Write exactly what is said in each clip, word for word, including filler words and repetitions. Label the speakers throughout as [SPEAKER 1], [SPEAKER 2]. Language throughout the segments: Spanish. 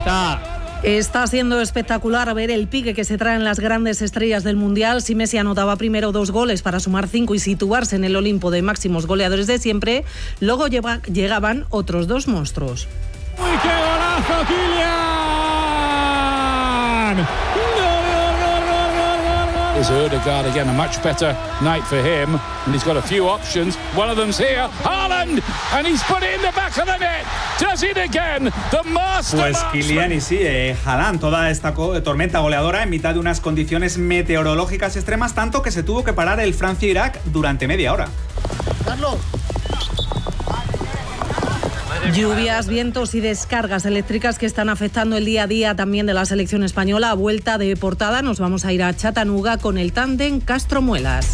[SPEAKER 1] Está siendo espectacular ver el pique que se traen las grandes estrellas del Mundial. Si Messi anotaba primero dos goles para sumar cinco y situarse en el Olimpo de máximos goleadores de siempre, luego lleva, llegaban otros dos monstruos.
[SPEAKER 2] ¡Uy, qué golazo, Kylian!
[SPEAKER 3] Is Ødegaard again, a much better night for him, and he's got a few options. One of them's here, Haaland, and he's put it in the back of the net. Does it again, the master.
[SPEAKER 4] Pues Kylian y sí, eh, Haaland, toda esta co- tormenta goleadora en mitad de unas condiciones meteorológicas extremas, tanto que se tuvo que parar el Francia-Irak durante media hora.
[SPEAKER 2] Carlos.
[SPEAKER 1] Lluvias, vientos y descargas eléctricas que están afectando el día a día también de la selección española. A vuelta de portada nos vamos a ir a Chattanooga con el tándem Castro-Muelas.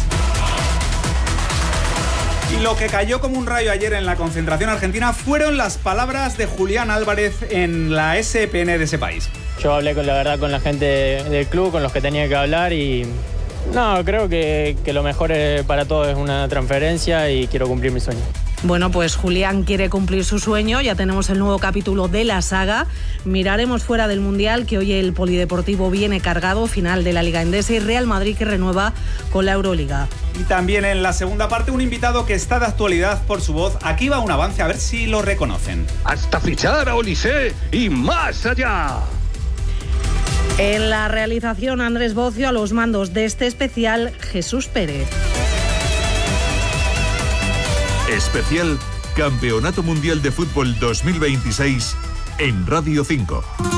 [SPEAKER 4] Y lo que cayó como un rayo ayer en la concentración argentina fueron las palabras de Julián Álvarez en la S P N de ese país.
[SPEAKER 5] Yo hablé con la verdad con la gente del club, con los que tenía que hablar y no, creo que, que lo mejor para todos es una transferencia y quiero cumplir mi sueño.
[SPEAKER 1] Bueno, pues Julián quiere cumplir su sueño, ya tenemos el nuevo capítulo de la saga. Miraremos fuera del Mundial, que hoy el Polideportivo viene cargado, final de la Liga Endesa y Real Madrid que renueva con la Euroliga.
[SPEAKER 4] Y también en la segunda parte un invitado que está de actualidad por su voz. Aquí va un avance, a ver si lo reconocen.
[SPEAKER 6] Hasta fichar a Olise y más allá.
[SPEAKER 1] En la realización Andrés Bocio, a los mandos de este especial Jesús Pérez.
[SPEAKER 7] Especial Campeonato Mundial de Fútbol dos mil veintiséis en Radio cinco.